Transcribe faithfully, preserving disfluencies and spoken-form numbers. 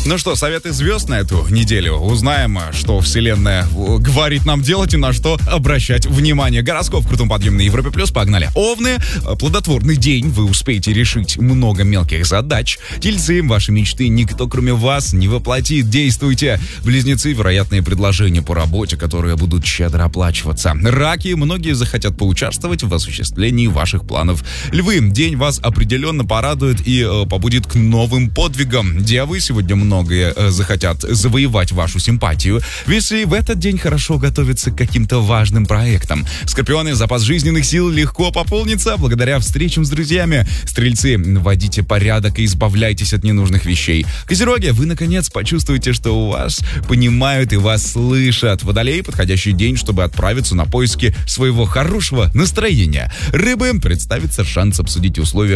Ну что, советы звезд на эту неделю. Узнаем, что Вселенная говорит нам делать и на что обращать внимание. Гороскоп в крутом подъеме на Европе Плюс. Погнали. Овны, плодотворный день. Вы успеете решить много мелких задач. Тельцы, ваши мечты никто, кроме вас, не воплотит. Действуйте. Близнецы, вероятные предложения по работе, которые будут щедро оплачиваться. Раки, многие захотят поучаствовать в осуществлении ваших планов. Львы, день вас определенно порадует и э, побудит к новым подвигам. Девы, сегодня много многие захотят завоевать вашу симпатию. Весы, в этот день хорошо готовятся к каким-то важным проектам. Скорпионы, запас жизненных сил легко пополнится благодаря встречам с друзьями. Стрельцы, вводите порядок и избавляйтесь от ненужных вещей. Козероги, вы наконец почувствуете, что у вас понимают и вас слышат. Водолей, подходящий день, чтобы отправиться на поиски своего хорошего настроения. Рыбы, представится шанс обсудить условия